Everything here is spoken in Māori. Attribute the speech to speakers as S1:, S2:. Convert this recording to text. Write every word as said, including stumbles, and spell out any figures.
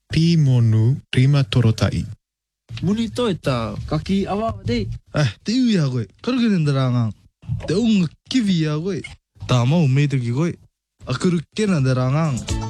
S1: Timonu prima torotai.
S2: Munito ita kaki awa de.
S3: Eh, tiu ya goy. Karo gini darangang. Te ung kiwi ya goy. Tama umay to ki goy. Akuru kena darangang.